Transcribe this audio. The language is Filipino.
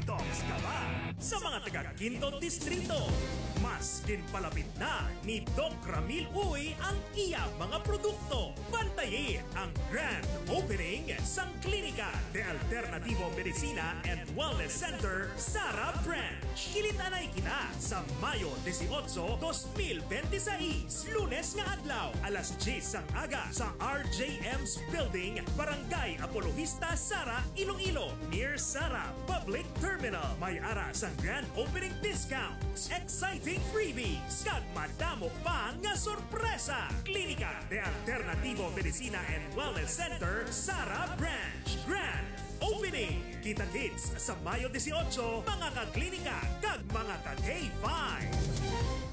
Detox ka ba? Sa mga taga Quinto Distrito, mas kinpalapit na ni Doc Ramil Uy ang iya mga produkto. Bantayin ang grand opening sa Klinika de Alternativo Medicina and Wellness Center, Sara Branch. Kilitanay kita sa Mayo 18, 2026, Lunes nga adlaw, alas 10 sang aga sa RJM's Building, Barangay Apologista, Sara, Iloilo, near Sara Public Terminal. May ara sang grand opening discounts, exciting freebies, kag madamo pa nga sorpresa. Klinika de Alternativo Medicina and Wellness Center, Sara Branch. Grand Opening! Kita-kits sa Mayo 18, mga ka-klinika kag mga ka-K5.